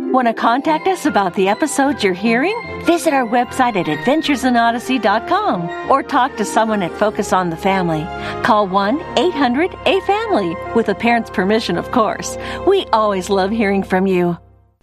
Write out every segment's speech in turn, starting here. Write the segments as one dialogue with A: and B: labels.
A: Want to contact us about the episodes you're hearing? Visit our website at adventuresinodyssey.com or talk to someone at Focus on the Family. Call 1-800-A-FAMILY, with a parent's permission, of course. We always love hearing from you.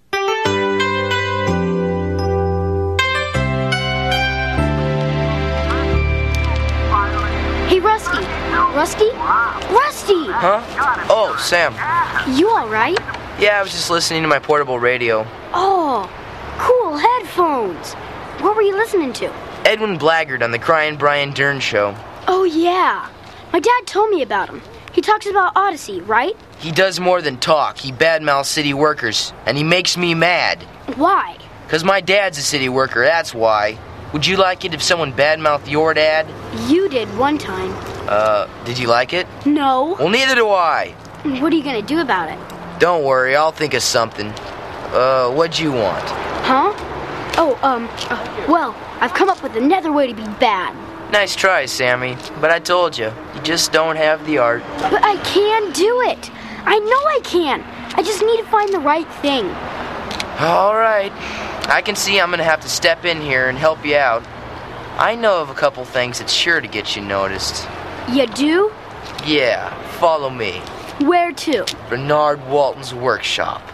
B: Hey, Rusty! Rusty? Rusty!
C: Huh? Oh, Sam.
B: You all right?
C: Yeah, I was just listening to my portable radio.
B: Oh, cool headphones. What were you listening to?
C: Edwin Blaggard on the Crying Brian Dern Show.
B: Oh, yeah. My dad told me about him. He talks about Odyssey, right?
C: He does more than talk. He badmouths city workers, and he makes me mad.
B: Why?
C: 'Cause my dad's a city worker, that's why. Would you like it if someone badmouthed your dad?
B: You did one time.
C: Did you like it?
B: No.
C: Well, neither do I.
B: What are you gonna do about it?
C: Don't worry, I'll think of something. What'd you want?
B: Huh? Oh, well, I've come up with another way to be bad.
C: Nice try, Sammy. But I told you, you just don't have the art.
B: But I can do it. I know I can. I just need to find the right thing.
C: All right. I can see I'm gonna have to step in here and help you out. I know of a couple things that's sure to get you noticed.
B: You do?
C: Yeah, follow me.
B: Where to?
C: Bernard Walton's workshop.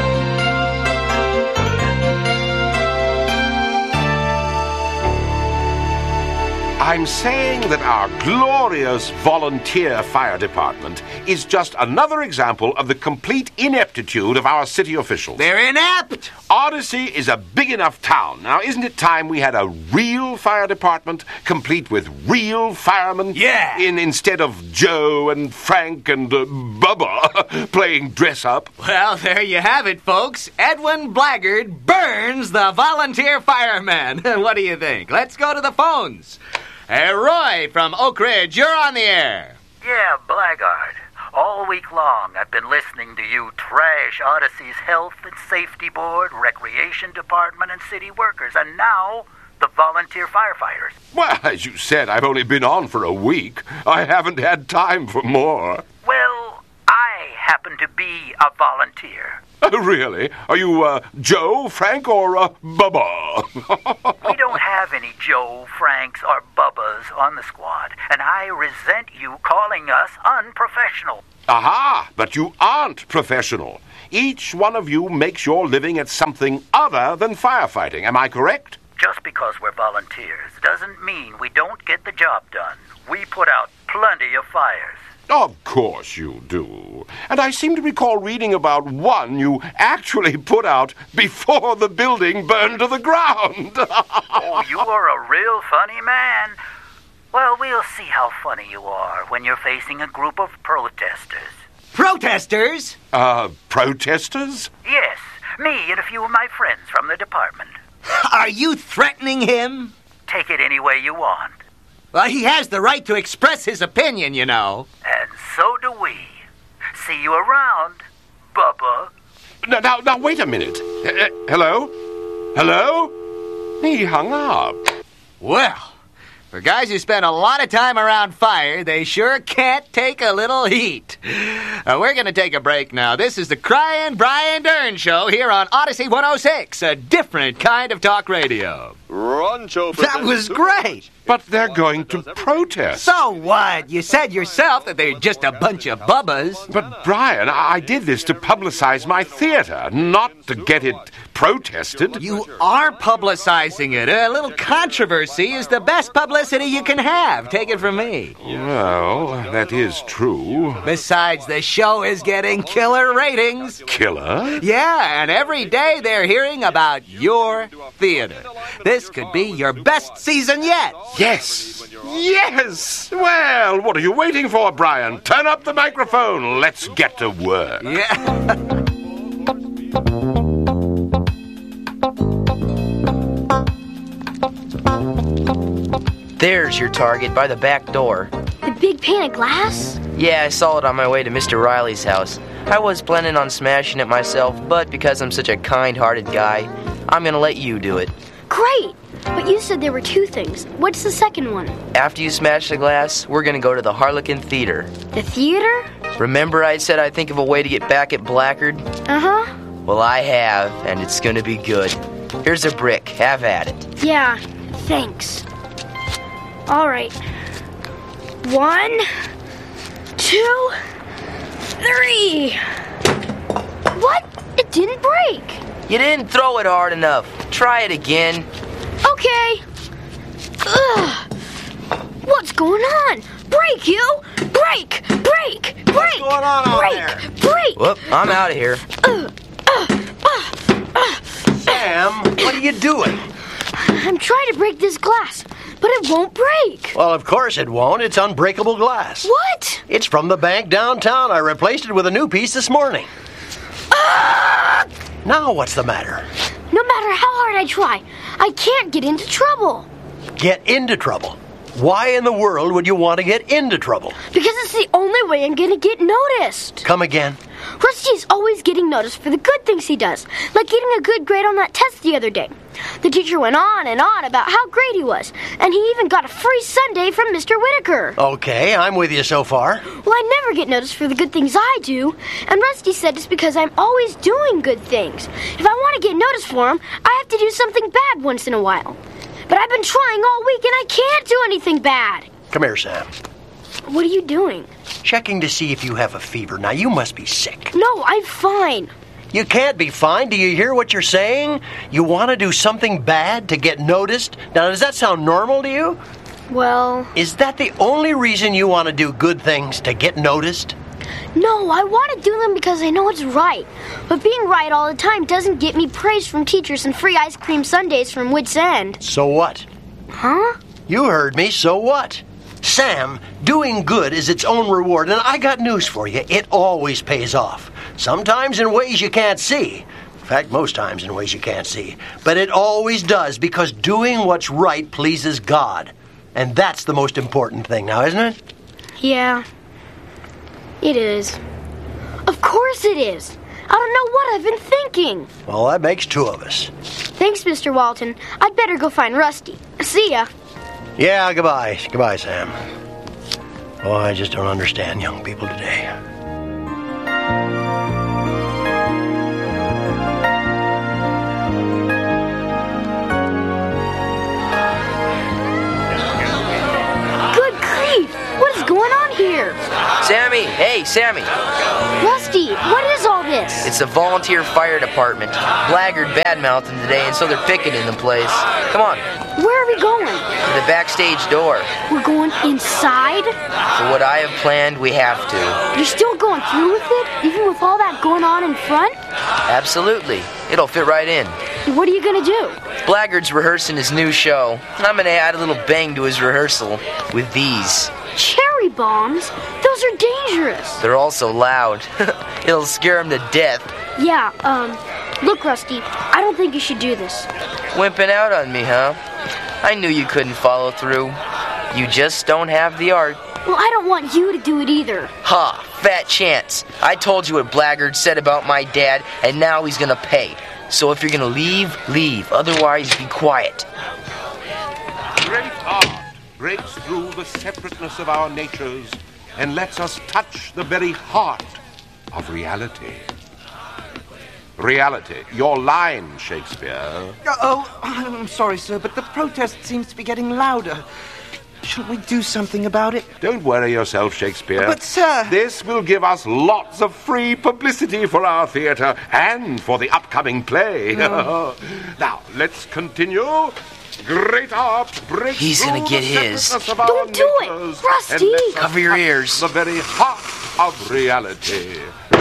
D: I'm saying that our glorious volunteer fire department is just another example of the complete ineptitude of our city officials.
E: They're inept!
D: Odyssey is a big enough town. Now, isn't it time we had a real fire department, complete with real firemen?
E: Yeah!
D: Instead of Joe and Frank and Bubba playing dress-up?
E: Well, there you have it, folks. Edwin Blaggard burns the volunteer fireman. What do you think? Let's go to the phones. Hey, Roy from Oak Ridge, you're on the air.
F: Yeah, Blaggard. All week long, I've been listening to you trash Odyssey's Health and Safety Board, Recreation Department, and city workers, and now the volunteer firefighters.
D: Well, as you said, I've only been on for a week. I haven't had time for more.
F: Well, I happen to be a volunteer.
D: Really? Are you, Joe, Frank, or, Bubba?
F: We don't have any Joe, Franks, or Bubbas on the squad, and I resent you calling us unprofessional.
D: Aha! But you aren't professional. Each one of you makes your living at something other than firefighting. Am I correct?
F: Just because we're volunteers doesn't mean we don't get the job done. We put out plenty of fires.
D: Of course you do. And I seem to recall reading about one you actually put out before the building burned to the ground.
F: Oh, you are a real funny man. Well, we'll see how funny you are when you're facing a group of protesters.
E: Protesters?
D: Protesters?
F: Yes, me and a few of my friends from the department.
E: Are you threatening him?
F: Take it any way you want.
E: Well, he has the right to express his opinion, you know.
F: And so do we. See you around, Bubba.
D: Now, wait a minute. Hello? Hello? He hung up.
E: Well, for guys who spend a lot of time around fire, they sure can't take a little heat. We're going to take a break now. This is the Crying Brian Dern Show here on Odyssey 106, a different kind of talk radio. That was great.
D: But they're going to protest.
E: So what? You said yourself that they're just a bunch of bubbas.
D: But, Brian, I did this to publicize my theater, not to get it protested.
E: You are publicizing it. A little controversy is the best publicity you can have. Take it from me.
D: Well, that is true.
E: Besides, the show is getting killer ratings.
D: Killer?
E: Yeah, and every day they're hearing about your theater. This could be your best season yet.
D: Yes! Yes! Well, what are you waiting for, Brian? Turn up the microphone. Let's get to work.
E: Yeah.
C: There's your target by the back door.
B: The big pane of glass?
C: Yeah, I saw it on my way to Mr. Riley's house. I was planning on smashing it myself, but because I'm such a kind-hearted guy, I'm gonna let you do it.
B: Great! But you said there were two things. What's the second one?
C: After you smash the glass, we're gonna go to the Harlequin Theater.
B: The theater?
C: Remember I said I'd think of a way to get back at Blackard?
B: Uh-huh.
C: Well, I have, and it's gonna be good. Here's a brick. Have at it.
B: Yeah, thanks. All right. 1, 2, 3. What? It didn't break.
C: You didn't throw it hard enough. Try it again.
B: Okay. Ugh. What's going on? Break, you! Break! Break! Break! What's
G: going on out there?
B: Break!
C: Whoop, I'm out of here.
G: Sam, what are you doing?
B: I'm trying to break this glass, but it won't break.
G: Well, of course it won't. It's unbreakable glass.
B: What?
G: It's from the bank downtown. I replaced it with a new piece this morning. Now what's the matter?
B: No matter how hard I try, I can't get into trouble.
G: Get into trouble? Why in the world would you want to get into trouble?
B: Because it's the only way I'm gonna get noticed.
G: Come again?
B: Rusty's always getting noticed for the good things he does, like getting a good grade on that test the other day. The teacher went on and on about how great he was, and he even got a free sundae from Mr. Whitaker.
G: Okay, I'm with you so far.
B: Well, I never get noticed for the good things I do, and Rusty said it's because I'm always doing good things. If I want to get noticed for him, I have to do something bad once in a while. But I've been trying all week, and I can't do anything bad.
G: Come here, Sam.
B: What are you doing?
G: Checking to see if you have a fever. Now, you must be sick.
B: No, I'm fine.
G: You can't be fine. Do you hear what you're saying? You want to do something bad to get noticed? Now, does that sound normal to you?
B: Well...
G: Is that the only reason you want to do good things, to get noticed?
B: No, I want to do them because I know it's right. But being right all the time doesn't get me praise from teachers and free ice cream sundaes from Wits End.
G: So what?
B: Huh?
G: You heard me, so what? Sam, doing good is its own reward, and I got news for you. It always pays off. Sometimes in ways you can't see. In fact, most times in ways you can't see. But it always does, because doing what's right pleases God. And that's the most important thing now, isn't it?
B: Yeah. It is. Of course it is. I don't know what I've been thinking.
G: Well, that makes two of us.
B: Thanks, Mr. Walton. I'd better go find Rusty. See ya.
G: Yeah, goodbye. Goodbye, Sam. Oh, I just don't understand young people today.
B: Good grief! What is going on here?
C: Sammy! Hey, Sammy!
B: Rusty, what is all this?
C: It's the volunteer fire department. Blackguard badmouthed them today, and so they're picketing the place. Come on,
B: Where are we going?
C: to the backstage door.
B: We're going inside?
C: For what I have planned, we have to.
B: You're still going through with it? Even with all that going on in front?
C: Absolutely. It'll fit right in.
B: What are you gonna do?
C: Blackguard's rehearsing his new show. I'm gonna add a little bang to his rehearsal with these.
B: Cherry bombs? Those are dangerous.
C: They're also loud. It'll scare him to death.
B: Yeah, look, Rusty, I don't think you should do this.
C: Wimping out on me, huh? I knew you couldn't follow through. You just don't have the art.
B: Well, I don't want you to do it either.
C: Ha! Fat chance. I told you what Blackguard said about my dad, and now he's gonna pay. So if you're gonna leave, leave. Otherwise, be quiet.
D: Great art breaks through the separateness of our natures and lets us touch the very heart of reality. Reality. Your line, Shakespeare.
H: Oh, I'm sorry, sir, but the protest seems to be getting louder. Shouldn't we do something about it?
D: Don't worry yourself, Shakespeare.
H: But, sir...
D: This will give us lots of free publicity for our theatre and for the upcoming play. Now, let's continue. Great art breaks
C: He's gonna
D: through
C: get
D: the
C: his.
D: separateness of our
B: Don't do it,
D: natures
B: Rusty.
D: and lets us
C: Cover your
D: touch
C: ears.
D: The very heart of reality.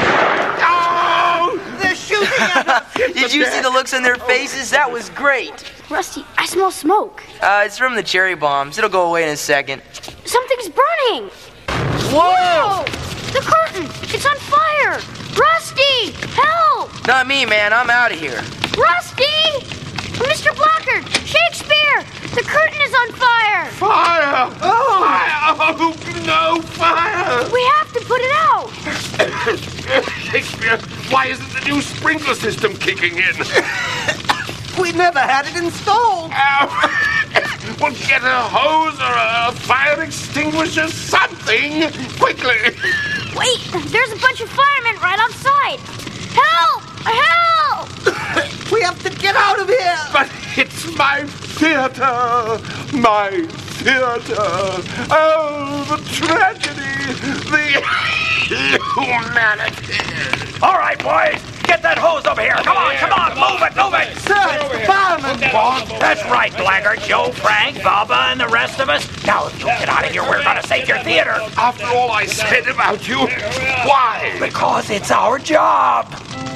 D: Oh!
H: They're shooting at us!
C: Did you see the looks on their faces? That was great.
B: Rusty, I smell smoke.
C: It's from the cherry bombs. It'll go away in a second.
B: Something's burning.
C: Whoa!
B: The curtain! It's on fire! Rusty! Help!
C: Not me, man. I'm out of here.
B: Rusty! Mr. Blackguard! Shakespeare! The curtain is on fire!
D: Fire! Oh! Fire! Oh, no, fire!
B: We have to put it out!
D: Shakespeare, why isn't the new sprinkler system kicking in?
H: We never had it installed!
D: Well, get a hose or a fire extinguisher, something! Quickly!
B: Wait! There's a bunch of firemen right outside! Help! Help!
H: We have to get out of here!
D: But it's my theater! My theater! Oh, the tragedy! The humanity!
F: All right, boys, get that hose over here. Come on, move it.
H: Sir, it's the fireman!
F: That's right, Blackguard, Joe, Frank, Baba, and the rest of us. Now, if you get out of here, we're going to save your theater.
D: After all I said about you, why?
F: Because it's our job.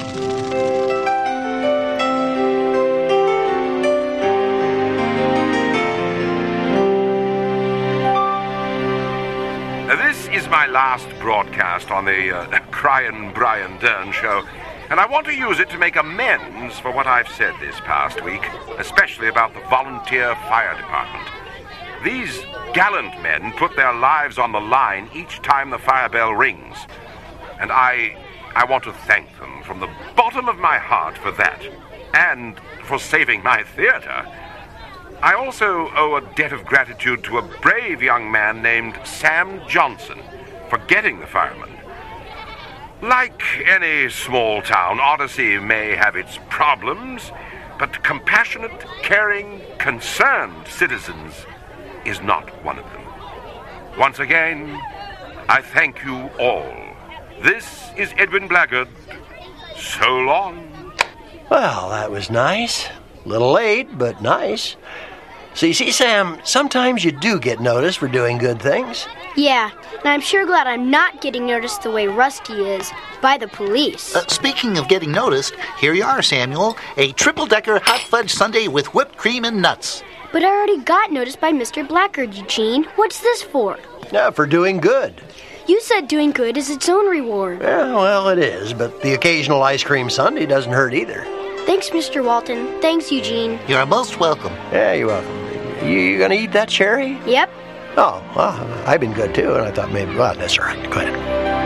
D: This is my last broadcast on the Cryin' Brian Dern show, and I want to use it to make amends for what I've said this past week, especially about the volunteer fire department. These gallant men put their lives on the line each time the fire bell rings, and I want to thank them from the bottom of my heart for that, and for saving my theater. I also owe a debt of gratitude to a brave young man named Sam Johnson for getting the firemen. Like any small town, Odyssey may have its problems, but compassionate, caring, concerned citizens is not one of them. Once again, I thank you all. This is Edwin Blackguard. So long.
G: Well, that was nice. A little late, but nice. So you see, Sam, sometimes you do get noticed for doing good things.
B: Yeah, and I'm sure glad I'm not getting noticed the way Rusty is, by the police.
I: Speaking of getting noticed, here you are, Samuel. A triple-decker hot fudge sundae with whipped cream and nuts.
B: But I already got noticed by Mr. Blackguard, Eugene. What's this for?
G: Yeah, for doing good.
B: You said doing good is its own reward.
G: Yeah, well, it is, but the occasional ice cream sundae doesn't hurt either.
B: Thanks, Mr. Walton. Thanks, Eugene.
I: You're most welcome.
G: Yeah, you're welcome. You gonna eat that cherry?
B: Yep.
G: Oh, well, I've been good too, and I thought maybe, well, that's all right. Go ahead.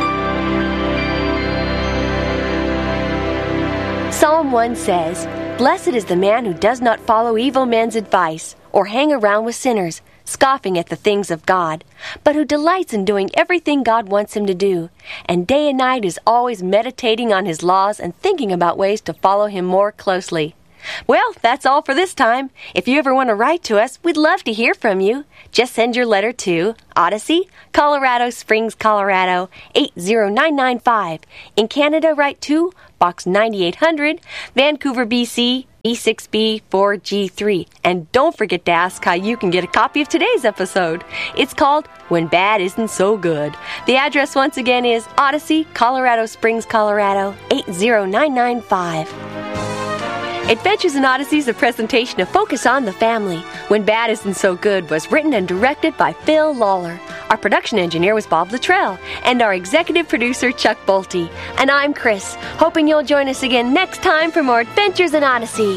A: Psalm 1 says, "Blessed is the man who does not follow evil men's advice, or hang around with sinners, scoffing at the things of God, but who delights in doing everything God wants him to do, and day and night is always meditating on his laws and thinking about ways to follow him more closely." Well, that's all for this time. If you ever want to write to us, we'd love to hear from you. Just send your letter to Odyssey, Colorado Springs, Colorado, 80995. In Canada, write to Box 9800, Vancouver, BC, E6B4G3. And don't forget to ask how you can get a copy of today's episode. It's called When Bad Isn't So Good. The address once again is Odyssey, Colorado Springs, Colorado, 80995. Adventures in Odyssey is a presentation of Focus on the Family. When Bad Isn't So Good was written and directed by Phil Lawler. Our production engineer was Bob Luttrell, and our executive producer, Chuck Bolte. And I'm Chris, hoping you'll join us again next time for more Adventures in Odyssey.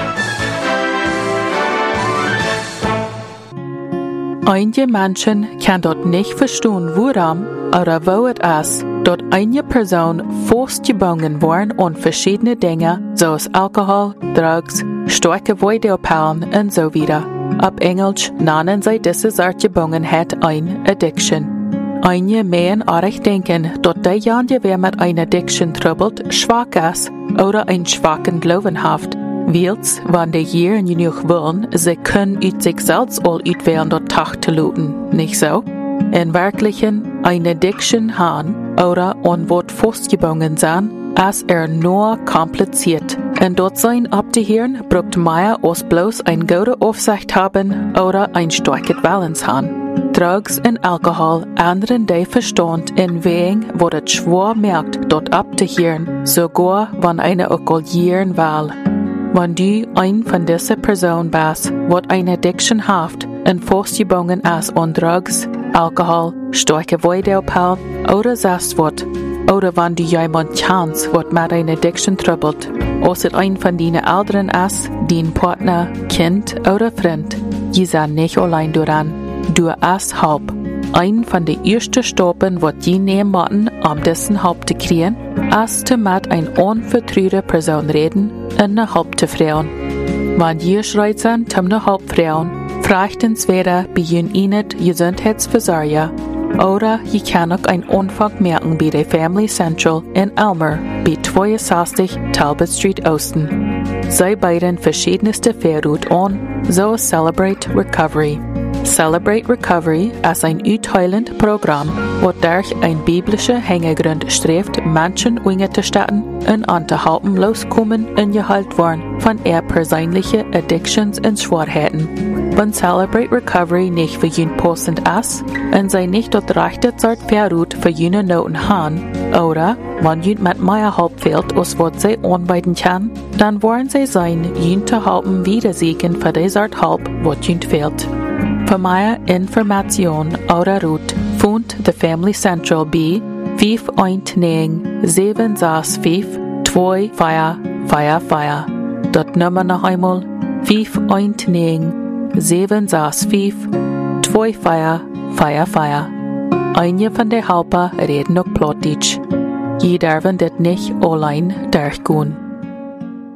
J: Einige Menschen kan dort nicht verstehen, warum oder wo es ist, dort eine Person festgebunden worden und verschiedene Dinge, so als Alkohol, Drugs, starke Videopallen und so weiter. Auf Englisch nennen sie diese Art Gebungenheit ein Addiction. Einige mehr auch denken, dort derjenige, wer mit einer Addiction trubbelt, schwach ist oder einen schwachen Glauben hat. Wils, wann die hier genug wollen, sie können uit sich selbst all uitwählen dort Tag zu looten, nicht so? In Wirklichen, eine Addiction haben oder ein Wort festgebunden sein, als nur kompliziert. Und dort sein abzuhören, braucht mehr als bloß eine gute Aufsicht haben oder ein starkes Balance haben. Drugs und Alkohol ändern die Verstand in Wegen, wo es schwer merkt, dort abzuhören, sogar wenn eine alkoholieren will. Wenn du ein von diesen Personen bist, wird eine Addiction haft und festgebunden ist an Drugs, Alkohol, starke Videopallen oder Selbstwort, oder wenn du jemand kennst, wird mit einer Addiction trubbelt, als es ein von deinen Eltern ist, dein Partner, Kind oder Freund, die sind nicht allein daran. Du hast Help. Ein von den ersten Stoppen, was die nehmen müssen, um diesen Help zu kriegen, ist mit einer unvertrauten Person reden und eine Help zu fragen. Wenn ihr schreit sind, eine Help fragen, fragt entweder bei ihnen Gesundheitsversorger oder ihr könnt auch einen Anfang merken bei der Family Central in Elmer bei 12 62 Talbot Street Osten. Zij bieden verschiedenste verroet aan, zoals Celebrate Recovery. Celebrate Recovery is een uithuilend programma wat durch een biblische Hintergrund streeft, Menschen Dinge zu starten und anzuhalten loskommen und geheilt worden von eher persönliche Addictions und Schwierigkeiten. Wenn Celebrate Recovery nicht für jeden passend ist und sie nicht das rechte Sort verruht für jene Noten haben, oder wenn jemand mit mehr Hilfe fehlt, als was sie anbieten kann, dann wollen sie sein, jene zu helfen, wieder siegen für die Sort Hilfe, was jene fehlt. Für mehr Information oder Route findet the Family Central bei 519-765-2455. Das Nummer noch einmal 519-765-2455. Einige von den Helper reden noch Plattdeutsch. Je dürfen das nicht allein durchgehen.